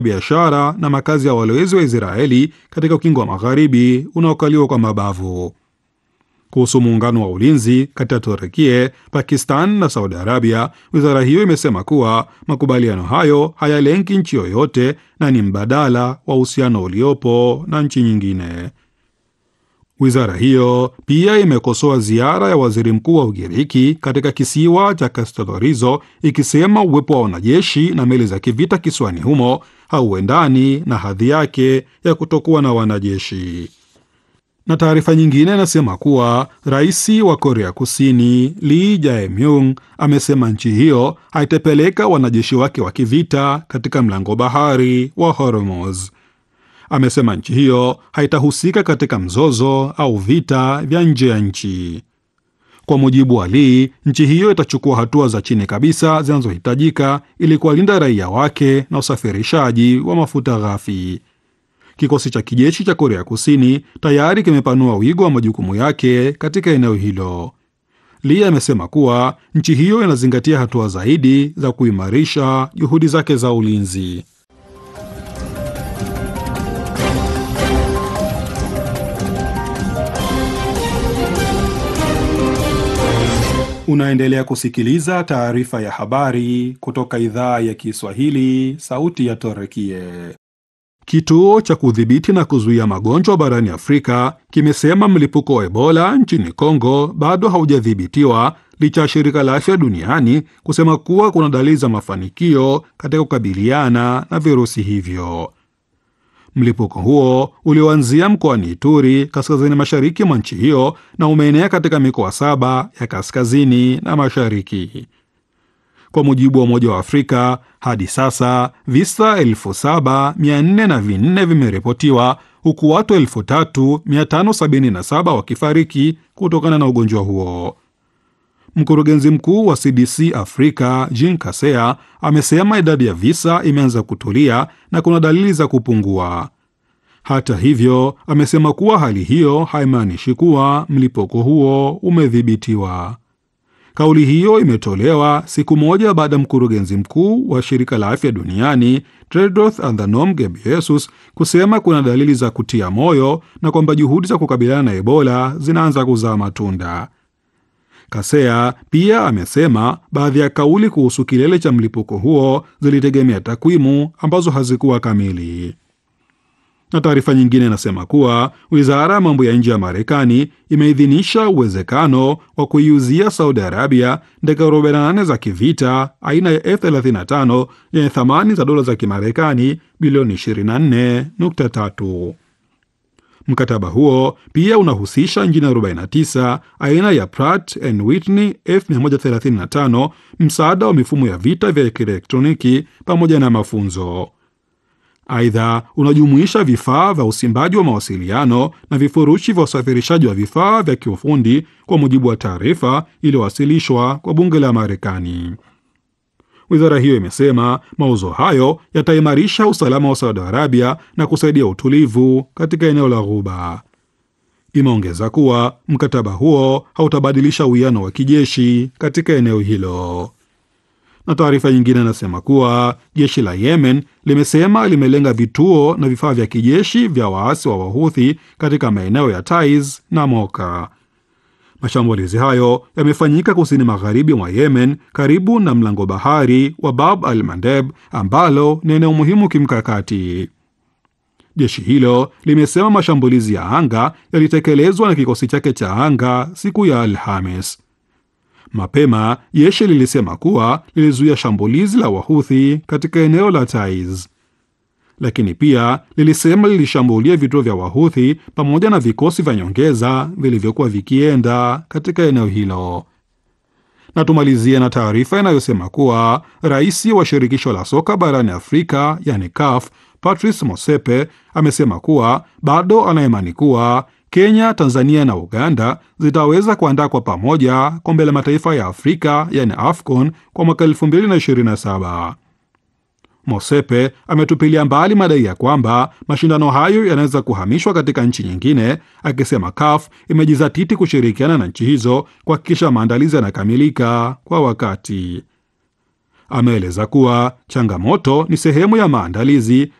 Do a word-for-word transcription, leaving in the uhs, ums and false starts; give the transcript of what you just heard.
biashara na makazi ya walowezi wa Israeli katika ukingo wa magharibi unaokaliwa kwa mabavu. Kuhusu muungano wa ulinzi kati ya Turkia, Pakistan na Saudi Arabia, wizara hiyo imesema kuwa makubaliano hayo hayalengi nchi yoyote na ni mbadala wa uhusiano uliopo na nchi nyingine. Wizara hiyo pia imekosoa ziara ya waziri mkuu wa Ugiriki katika kisiwa cha Kastellorizo, ikisema uwepo wa wanajeshi na meli za kivita kisiwani humo hauendani na hadhi yake ya kutokuwa na wanajeshi. Na taarifa nyingine inasema kuwa rais wa Korea Kusini Lee Jae-myung amesema nchi hiyo haitapeleka wanajeshi wake wa kivita katika mlango bahari wa Hormuz. Amesema nchi hiyo haitahusika katika mzozo au vita vya nje ya nchi. Kwa mujibu wa Lee, nchi hiyo itachukua hatua za chini kabisa zinazohitajika ili kuwalinda raia wake na usafirishaji wa mafuta ghafi. Kikosi cha kijeshi cha Korea Kusini tayari kimepanua wigo wa majukumu yake katika eneo hilo. Lee amesema kuwa nchi hiyo inazingatia hatua zaidi za kuimarisha juhudi zake za ulinzi. Unaendelea kusikiliza taarifa ya habari kutoka idhaa ya Kiswahili, Sauti ya Turkia. Kituo cha kudhibiti na kuzuia magonjwa barani Afrika kimesema mlipuko wa Ebola nchini Kongo bado haujadhibitiwa licha ya shirika la afya duniani kusema kuwa kuna dalili za mafanikio katika kukabiliana na virusi hivyo. Mlipuko huo ulioanzia mkoani Ituri, kaskazini mashariki mwa nchi hiyo, na umeenea katika mikoa saba ya kaskazini na mashariki. Kwa mujibu wa Umoja wa Afrika, hadi sasa visa elfu saba mia nne na vinne vimeripotiwa huku watu elfu tatu mia tano sabini na saba wakifariki kutokana na ugonjwa huo. Mkurugenzi mkuu wa C D C Afrika Jean Kaseya amesema idadi ya visa imeanza kutulia na kuna dalili za kupungua. Hata hivyo, amesema kuwa hali hiyo haimaanishi kuwa mlipuko huo umedhibitiwa. Kauli hiyo imetolewa siku moja baada ya mkurugenzi mkuu wa shirika la afya duniani Tedros Adhanom Ghebreyesus kusema kuna dalili za kutia moyo na kwamba juhudi za kukabiliana na Ebola zinaanza kuzaa matunda. Kaseya pia amesema baadhi ya kauli kuhusu kilele cha mlipuko huo zilitegemea takwimu ambazo hazikuwa kamili. Na taarifa nyingine inasema kuwa wizara ya mambo ya nje ya Marekani imeidhinisha uwezekano wa kuiuzia Saudi Arabia ndege arobaini na nane za kivita aina ya F thelathini na tano yenye thamani za dola za Kimarekani bilioni ishirini na nne nukta tatu. Mkataba huo pia unahusisha injini arobaini na tisa aina ya Pratt and Whitney F mia moja thelathini na tano, msaada wa mifumo ya vita vya kielektroniki pamoja na mafunzo. Aidha, unajumuisha vifaa vya usimbaji wa mawasiliano na vifurushi vya usafirishaji wa vifaa vya kiufundi, kwa mujibu wa taarifa iliyowasilishwa kwa bunge la Marekani. Wizara hiyo imesema mauzo hayo yataimarisha usalama wa Saudi Arabia na kusaidia utulivu katika eneo la Ghuba. Imeongeza kuwa mkataba huo hautabadilisha uwiano wa kijeshi katika eneo hilo. Na taarifa nyingine inasema kuwa jeshi la Yemen limesema limelenga vituo na vifaa vya kijeshi vya waasi wa Wahuthi katika maeneo ya Taiz na Moka. Mashambulizi hayo yamefanyika kusini magharibi mwa Yemen karibu na mlango bahari wa Bab al-Mandeb ambalo ni eneo muhimu kimkakati. Jeshi hilo limesema mashambulizi ya anga yalitekelezwa na kikosi chake cha anga siku ya Alhamis. Mapema jeshi lilisema kuwa lilizuia shambulizi la Wahuthi katika eneo la Taiz, lakini pia lilisema lilishambulia vituo vya Wahuthi pamoja na vikosi vya nyongeza vilivyokuwa vikienda katika eneo hilo. Na tumalizie na taarifa inayosema kuwa rais wa shirikisho la soka barani Afrika yani C A F Patrice Motsepe amesema kuwa bado anaimani kuwa Kenya, Tanzania na Uganda zitaweza kuandaa kwa pamoja kombe la mataifa ya Afrika yani AFCON kwa mwaka elfu mbili na ishirini na saba. Motsepe ametupilia mbali madai ya kwamba mashindano hayo yanaweza kuhamishwa katika nchi nyingine, akisema C A F imejizatiti kushirikiana na nchi hizo kuhakikisha maandalizi yanakamilika kwa wakati. Ameeleza kuwa changamoto ni sehemu ya maandalizi